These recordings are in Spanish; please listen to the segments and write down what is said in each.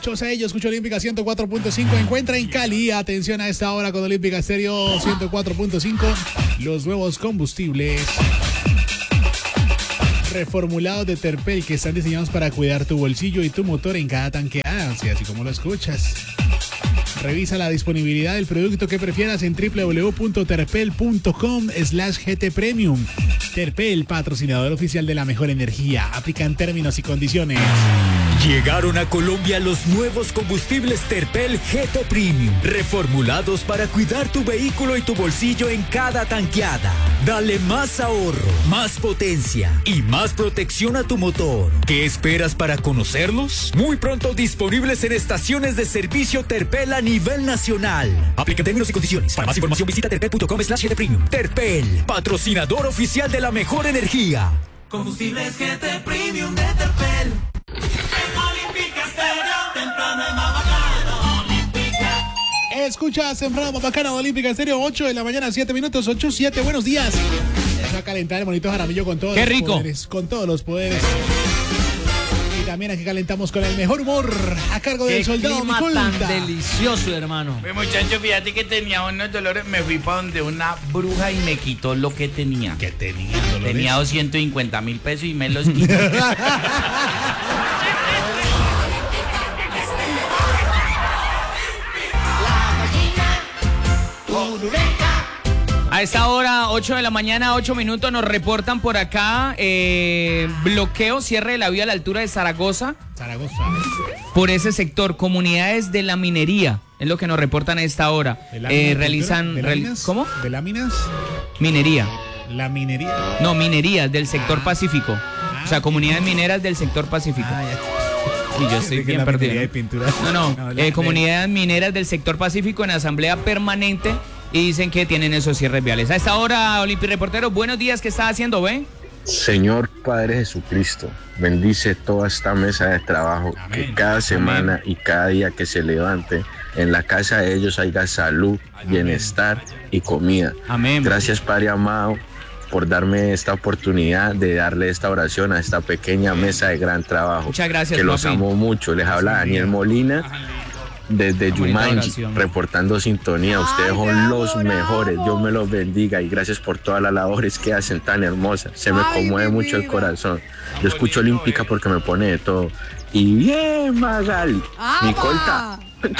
Choza ellos, escucha Olímpica 104.5. Encuentra en Cali. Atención a esta hora con Olímpica Estéreo 104.5. Los nuevos combustibles reformulados de Terpel que están diseñados para cuidar tu bolsillo y tu motor en cada tanqueada, así como lo escuchas. Revisa la disponibilidad del producto que prefieras en www.terpel.com/GT Premium. Terpel, patrocinador oficial de la mejor energía. Aplican términos y condiciones. Llegaron a Colombia los nuevos combustibles Terpel GT Premium, reformulados para cuidar tu vehículo y tu bolsillo en cada tanqueada. Dale más ahorro, más potencia y más protección a tu motor. ¿Qué esperas para conocerlos? Muy pronto disponibles en estaciones de servicio Terpel a nivel nacional. Aplica términos y condiciones. Para más información visita terpel.com/GT Premium. Terpel, patrocinador oficial de la mejor energía. Combustibles GT Premium de Terpel. Escucha Sembrado Bacana de Olímpica Estéreo, 8 de la mañana, 7 minutos, 8-7, buenos días. Vamos a calentar el bonito Jaramillo con todos ¡Qué los rico! poderes, con todos los poderes. Y también aquí calentamos con el mejor humor, a cargo del soldado clima Micolta. tan delicioso, hermano. Pues muchacho, fíjate que tenía unos dolores, me fui para donde una bruja y me quitó lo que tenía. ¿Qué tenía, Dolores? Tenía 250.000 pesos y me los quitó. A esta hora, 8 de la mañana, 8 minutos, nos reportan por acá bloqueo, cierre de la vía a la altura de Zaragoza. Zaragoza. Por ese sector, comunidades de la minería, es lo que nos reportan a esta hora. Realizan... ¿De láminas? ¿Cómo? ¿De láminas? Minería. La minería. No, minerías del sector Pacífico. O sea, comunidades mineras del sector Pacífico. Y yo estoy bien perdido. De pintura. No, comunidades mineras del sector Pacífico en asamblea permanente y dicen que tienen esos cierres viales. A esta hora, Olimpi Reportero, buenos días, ¿qué está haciendo, ve? Señor Padre Jesucristo, bendice toda esta mesa de trabajo, amén, que cada semana amén, y cada día que se levante, en la casa de ellos haya salud, bienestar y comida. Amén. Gracias, Padre amado, por darme esta oportunidad de darle esta oración a esta pequeña mesa de gran trabajo. Muchas gracias, que los papi. amo mucho. Les habla Daniel Molina desde Una bonita Yumanji, oración. reportando sintonía. Ustedes son los mejores. Dios me los bendiga y gracias por todas las labores que hacen tan hermosas. Se me conmueve mucho el corazón. Yo escucho Olímpica porque me pone de todo. Y bien, Magali. Micolta.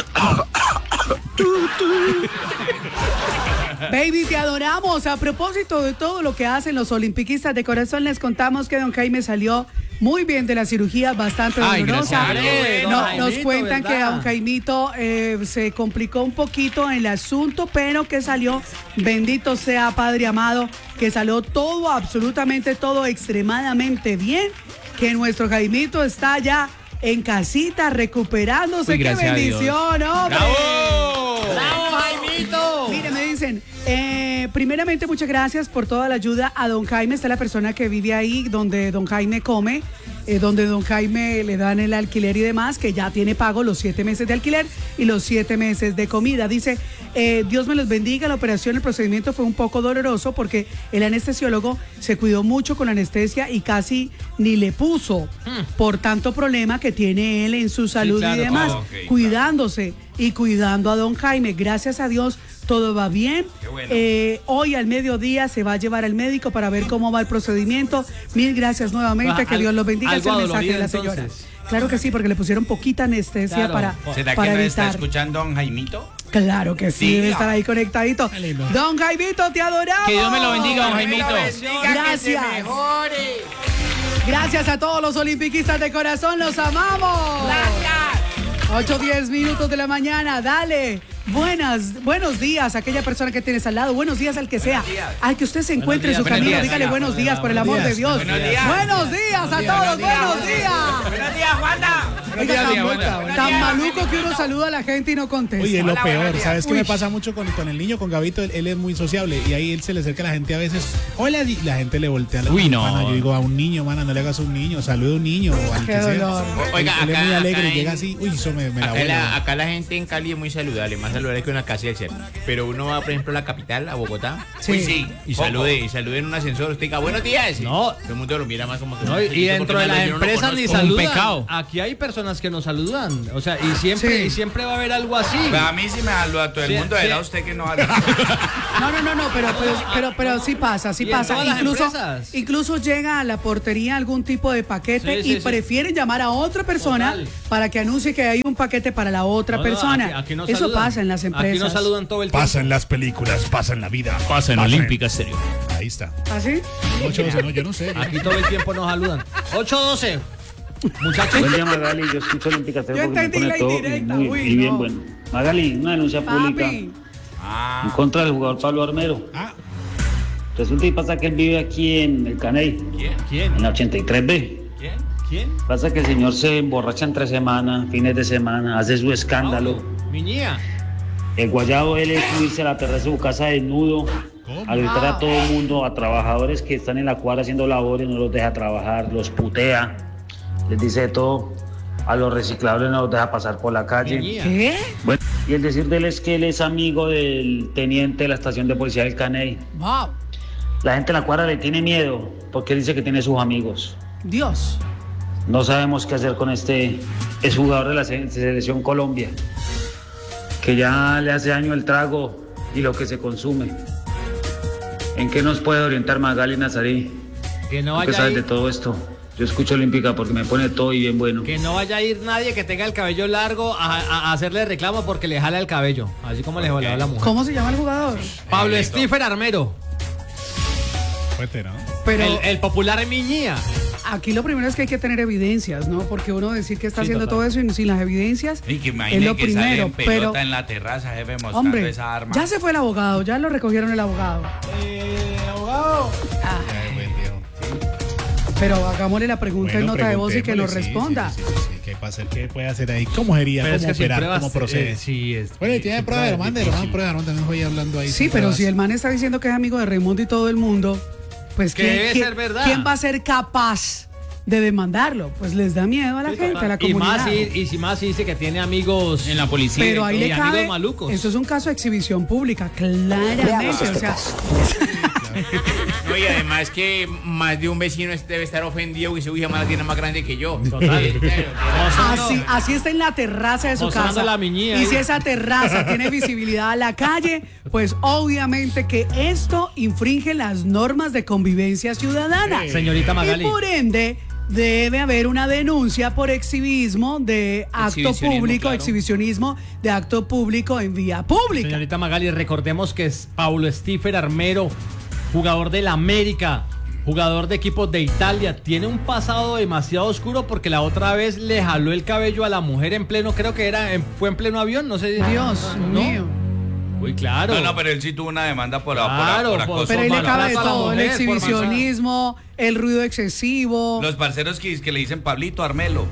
Baby, te adoramos. A propósito de todo lo que hacen los olimpiquistas de corazón, les contamos que don Jaime salió muy bien de la cirugía, bastante dolorosa. Nos cuentan que don Jaimito se complicó un poquito en el asunto, pero que salió, bendito sea Padre amado, que salió todo, absolutamente todo, extremadamente bien, que nuestro Jaimito está ya en casita recuperándose. ¡Qué bendición, hombre! ¡Bravo! ¡Bravo, Jaimito! Mire, me dicen, primeramente muchas gracias por toda la ayuda a don Jaime. Está la persona que vive ahí donde don Jaime come, donde don Jaime le dan el alquiler y demás, que ya tiene pago los 7 meses de alquiler y los 7 meses de comida. Dice, Dios me los bendiga, la operación, el procedimiento fue un poco doloroso porque el anestesiólogo se cuidó mucho con la anestesia y casi ni le puso por tanto problema que tiene él en su salud y demás, cuidándose y cuidando a don Jaime. Gracias a Dios todo va bien. Bueno. Hoy al mediodía se va a llevar al médico para ver cómo va el procedimiento. Mil gracias nuevamente, que Dios los bendiga. Es el mensaje de la señora. Claro que sí, porque le pusieron poquita anestesia para ¿Será para que nos evitar. está escuchando don Jaimito? Claro que sí, debe estar ahí conectadito. Don Jaimito, te adoramos. Que Dios me lo bendiga, don Jaimito. Gracias. Gracias a todos los olimpiquistas de corazón, los amamos. Gracias. 8:10 minutos de la mañana, dale. Buenos días a aquella persona que tienes al lado, buenos días al que sea, al que usted se encuentre en su camino, dígale buenos días por el amor de Dios. Buenos días a todos, buenos días. Buenos días, Juana. Oiga, tan maluco que uno saluda a la gente y no contesta. Oye, es lo Hola, peor, buenos días. ¿sabes qué me pasa mucho con el niño, con Gabito? Él es muy sociable y ahí él se le acerca a la gente a veces. Hola, y la gente le voltea la campana. Yo digo, a un niño, mana, no le hagas a un niño, salude a un niño o al Qué que sea. dolor. Oiga, él es muy acá alegre y en- llega así, uy, eso me la vuela. Acá la gente en Cali es muy saludable, más saludable que una casa del cielo. Pero uno va, por ejemplo, a la capital, a Bogotá, Sí. y salude en un ascensor, usted diga, buenos días. No. Todo el mundo lo mira más como que... No, y dentro de las empresas ni Un saludan. pecado. Aquí hay personas personas que nos saludan. O sea, y siempre va a haber algo así. Pero a mí sí me saluda todo el mundo, era usted que no saluda. No, pero sí pasa, sí pasa. Incluso llega a la portería algún tipo de paquete y prefieren llamar a otra persona para que anuncie que hay un paquete para la otra persona. Aquí no Eso saludan. pasa en las empresas. Aquí nos saludan todo el tiempo. Pasa en las películas, pasa en la vida. Pasa en Olímpica Estéreo. Ahí está. ¿Así? 8-12, no, yo no sé. Aquí todo el tiempo nos saludan. 8-12. Muchachos. Buen día, Magali. Yo escucho Olímpica Estéreo Yo porque me entendí pone la todo indirecta, muy uy, y bien no. bueno. Magali, una denuncia pública en contra del jugador Pablo Armero. Resulta y pasa que él vive aquí en el Caney. ¿Quién? En la 83B. ¿Quién? Pasa que el señor se emborracha entre semana, fines de semana, hace su escándalo. Miñía. El guayabo él es subirse a la terraza de su casa desnudo, a gritar a todo el mundo, a trabajadores que están en la cuadra haciendo labores, no los deja trabajar, los putea, les dice de todo, a los reciclables no los deja pasar por la calle. ¿Qué? Bueno, y el decir de él es que él es amigo del teniente de la estación de policía del Caney. Wow. La gente en la cuadra le tiene miedo porque él dice que tiene sus amigos. Dios. No sabemos qué hacer con este exjugador de la Selección Colombia, que ya le hace daño el trago y lo que se consume. ¿En qué nos puede orientar Magali Nazarí? Que no ¿Qué vaya a sabes de ir, todo esto? Yo escucho Olímpica porque me pone todo y bien bueno. que no vaya a ir nadie que tenga el cabello largo a hacerle reclamo porque le jala el cabello. Así como le jala a la mujer. ¿Cómo se llama el jugador? Pablo Stiffer Armero. Fuerte, ¿no? Pero El popular Miñía. aquí lo primero es que hay que tener evidencias, ¿no? Porque uno decir que está Sí, haciendo total. todo eso y sin las evidencias Y que es imaginen lo que sale primero. en pelota Pero, en la terraza, jefe, mostrando hombre, esa arma. ya se fue el abogado, ya lo recogieron el abogado. Abogado. Ah, Ya, buen Dios. pero hagámosle la pregunta en Bueno, nota de voz y que nos preguntémosle, sí, responda. sí, ¿qué pasa? ¿Qué puede hacer ahí? ¿Cómo sería? Pero es ¿Cómo que sin operar? pruebas, ¿Cómo procede? sí, es. Bueno, y tiene sin pruebas, pruebas hermano, es difícil. pruebas, ¿no? También voy hablando ahí. Sí, sin pero pruebas. si el man está diciendo que es amigo de Raimundo y todo el mundo, pues Que debe ser verdad. ¿quién va a ser capaz de demandarlo? Pues les da miedo a la gente, a la Y comunidad. más si más si dice que tiene amigos En la policía. Pero ahí y le amigos cabe, malucos. eso es un caso de exhibición pública, claramente, o sea, No, y además que más de un vecino debe estar ofendido y su hija la tiene más grande que yo. Total. así está en la terraza de su Mostrando casa. la miñía Y ahí. si esa terraza tiene visibilidad a la calle, pues obviamente que esto infringe las normas de convivencia ciudadana. Señorita Magali. Y por ende, debe haber una denuncia por exhibismo de acto Exhibicionismo, público, claro. exhibicionismo de acto público en vía pública. Señorita Magali, recordemos que es Paulo Stiffer Armero, jugador del América, jugador de equipos de Italia, tiene un pasado demasiado oscuro porque la otra vez le jaló el cabello a la mujer en pleno, creo que fue en pleno avión, no sé. Dios ¿no? mío. Uy, claro. No, pero él sí tuvo una demanda por Claro, acoso. Pero ahí le cabe de maltrato a la todo, el mujer, por exhibicionismo, el ruido excesivo. Los parceros que le dicen Pablito Armelo.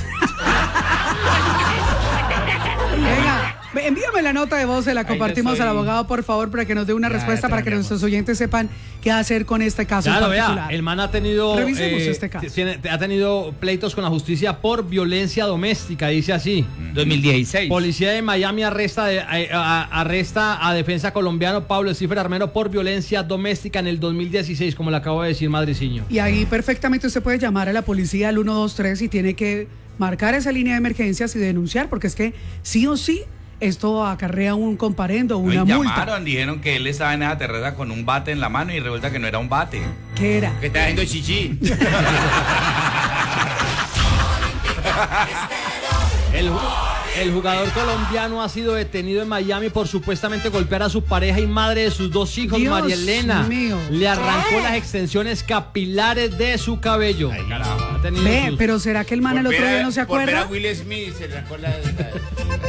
Venga, envíame la nota de voz, se la compartimos estoy. al abogado, por favor, para que nos dé una respuesta, para que enviamos. nuestros oyentes sepan qué hacer con este caso Claro, en vea, particular. el man ha tenido Revisemos este caso. ha tenido pleitos con la justicia por violencia doméstica, dice así. 2016. Policía de Miami arresta a defensa colombiano Pablo Stiffer Armero por violencia doméstica en el 2016, como le acabo de decir, Madriciño. Y ahí perfectamente usted puede llamar a la policía al 123 y tiene que marcar esa línea de emergencias y denunciar, porque es que sí o sí esto acarrea un comparendo, una Hoy multa. llamaron, dijeron que él estaba en esa terraza con un bate en la mano y resulta que no era un bate. ¿Qué era? Que está haciendo chichi. El jugador colombiano ha sido detenido en Miami por supuestamente golpear a su pareja y madre de sus dos hijos, Dios María Elena. mío. Le arrancó las extensiones capilares de su cabello. Ha tenido Ve, sus- pero ¿será que el man el otro día no se Por ver a acuerda? Will Smith se sacó la